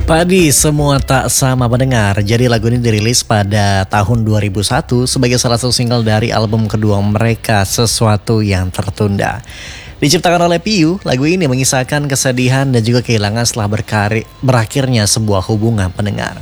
Padi semua tak sama pendengar. Jadi lagu ini dirilis pada tahun 2001 sebagai salah satu single dari album kedua mereka, Sesuatu Yang Tertunda. Diciptakan oleh Piyu, lagu ini mengisahkan kesedihan dan juga kehilangan setelah berakhirnya sebuah hubungan pendengar.